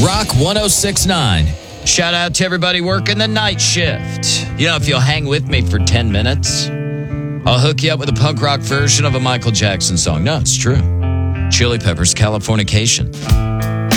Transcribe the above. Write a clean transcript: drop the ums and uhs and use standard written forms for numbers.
Rock 1069. Shout out to everybody working the night shift. You know, if you'll hang with me for 10 minutes, I'll hook you up with a punk rock version of a Michael Jackson song. No, it's true. Chili Peppers, Californication.